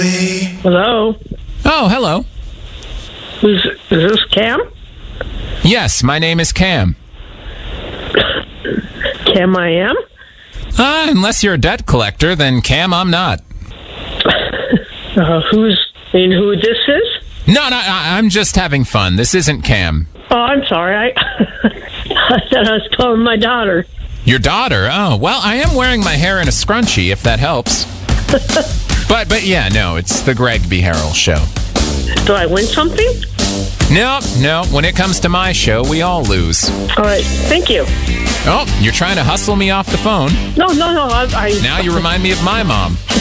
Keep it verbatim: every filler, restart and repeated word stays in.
Hello? Oh, hello. Is, is this Cam? Yes, my name is Cam. Cam I am? Uh, unless you're a debt collector, then Cam, I'm not. Uh, who's, I mean, who this is? No, no, I, I'm just having fun. This isn't Cam. Oh, I'm sorry. I, I thought I was calling my daughter. Your daughter? Oh, well, I am wearing my hair in a scrunchie, if that helps. but, but yeah, no, it's the Greg B. Harrell Show. Do I win something? No, no, when it comes to my show, we all lose. All right, thank you. Oh, you're trying to hustle me off the phone. No, no, no, I... I Now you remind me of my mom.